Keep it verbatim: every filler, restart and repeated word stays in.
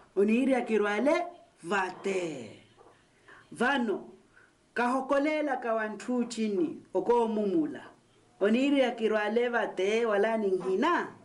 oniri akirwale vate vano kahokolela kawantu chini oko mumula oniri akirwale vate wala ningina